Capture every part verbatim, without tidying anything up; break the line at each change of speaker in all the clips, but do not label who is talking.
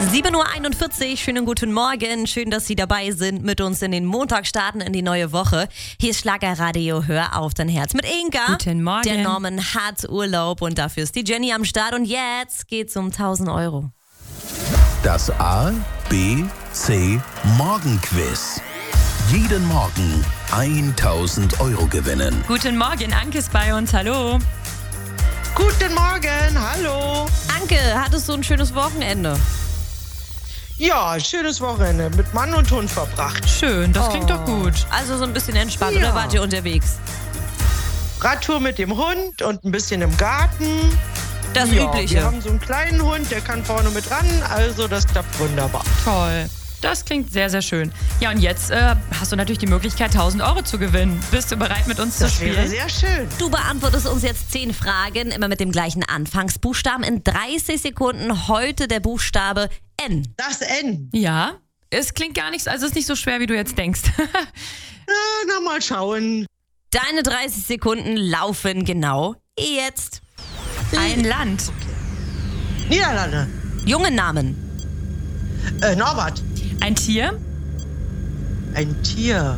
sieben Uhr einundvierzig, schönen guten Morgen. Schön, dass Sie dabei sind, mit uns in den Montag starten, in die neue Woche. Hier ist Schlagerradio, hör auf dein Herz mit Inga.
Guten Morgen.
Der Norman hat Urlaub und dafür ist die Jenny am Start. Und jetzt geht's um tausend Euro.
Das A, B, C Morgenquiz. Jeden Morgen tausend Euro gewinnen.
Guten Morgen, Anke ist bei uns, hallo.
Guten Morgen, hallo.
Anke, hattest du ein schönes Wochenende?
Ja, schönes Wochenende mit Mann und Hund verbracht.
Schön, das klingt doch gut.
Also so ein bisschen entspannt,
Ja.
oder wart ihr unterwegs?
Radtour mit dem Hund und ein bisschen im Garten.
Das
Ja,
Übliche.
wir haben so einen kleinen Hund, der kann vorne mit ran, also das klappt wunderbar.
Toll. Das klingt sehr, sehr schön. Ja, und jetzt äh, hast du natürlich die Möglichkeit, tausend Euro zu gewinnen. Bist du bereit, mit uns
Das
zu
wäre
spielen?
sehr schön.
Du beantwortest uns jetzt zehn Fragen, immer mit dem gleichen Anfangsbuchstaben. In dreißig Sekunden heute der Buchstabe N.
Das N.
Ja, es klingt gar nichts, also es ist nicht so schwer, wie du jetzt denkst.
Ja, na mal schauen.
Deine dreißig Sekunden laufen genau jetzt.
Ein Land,
Niederlande.
Jungen Namen.
Äh, Norbert.
ein Tier,
Ein Tier.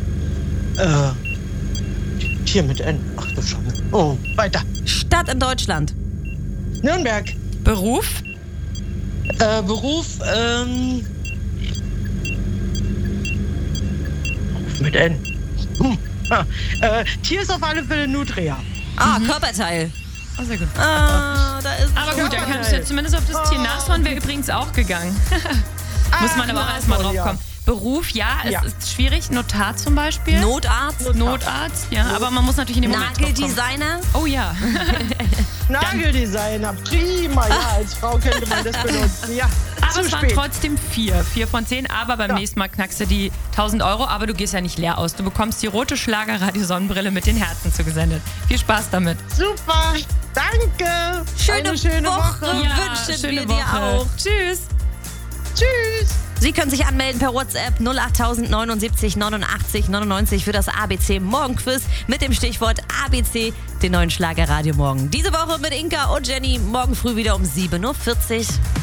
Äh, Tier mit N. Ach du Schande. Oh, weiter.
Stadt in Deutschland.
Nürnberg.
Beruf,
Äh, Beruf, ähm... Beruf mit N. Hm. Ah, äh, Tier ist auf alle Fälle Nutria.
Ah, Körperteil.
oh, sehr gut.
Ah, da ist
Aber gut, dann
geil.
kannst du jetzt zumindest auf das Tier nachschauen, wäre übrigens auch gegangen. Muss man aber auch erstmal drauf
ja.
kommen. Beruf, ja, es
Ja.
ist schwierig. Notar zum Beispiel.
Notarzt.
Notarzt, ja, aber man muss natürlich in dem Moment drauf kommen.
Nageldesigner.
Oh ja.
Nageldesigner, prima. Ja, als Frau könnte man das benutzen. Ja,
Aber
zu
es waren
spät.
trotzdem vier. Vier von zehn, aber beim
Ja.
nächsten Mal knackst du die tausend Euro. Aber du gehst ja nicht leer aus. Du bekommst die rote Schlagerradio-Sonnenbrille mit den Herzen zugesendet. Viel Spaß damit.
Super, danke.
Schöne,
Eine schöne
Woche,
Woche.
wünschen wir dir auch.
Tschüss.
Tschüss.
Sie können sich anmelden per WhatsApp null acht neunundsiebzig neunundachtzig neunundneunzig für das A B C Morgenquiz mit dem Stichwort A B C, den neuen Schlagerradio Morgen. Diese Woche mit Inka und Jenny, morgen früh wieder um sieben Uhr vierzig.